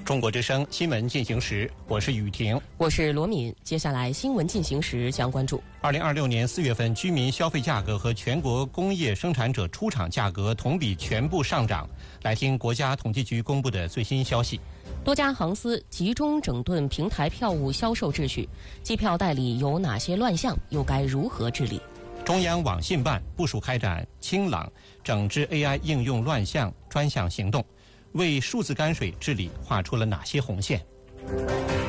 中国之声新闻进行时，我是雨婷， 我是罗敏。接下来新闻进行时将关注 2026年4月份居民消费价格和全国工业生产者出厂价格同比全部上涨。来听国家统计局公布的最新消息。 多家航司集中整顿平台票务销售秩序，机票代理有哪些乱象，又该如何治理？ 中央网信办部署开展清朗整治 AI 应用乱象专项行动，为数字泔水治理画出了哪些红线？